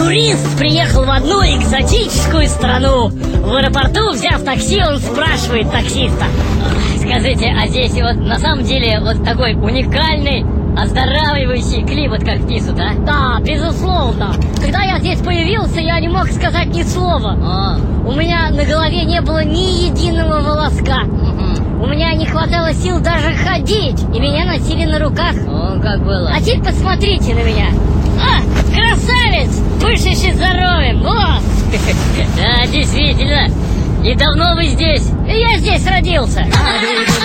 Турист приехал в одну экзотическую страну. В аэропорту, взяв такси, он спрашивает таксиста: скажите, а здесь вот на самом деле вот такой уникальный оздоравливающий климат, как пишут, а? Да, безусловно. Когда я здесь появился, я не мог сказать ни слова. У меня на голове не было ни единого волоска. У меня не хватало сил даже ходить, и меня носили на руках. О, как было. А теперь посмотрите на меня. Красавец! Пышущий здоровьем! Вот! Да, действительно. И давно вы здесь? Я здесь родился.